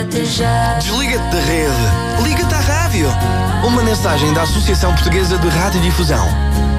Desliga-te já. Desliga-te da rede. Liga-te à rádio. Uma mensagem da Associação Portuguesa de Radiodifusão.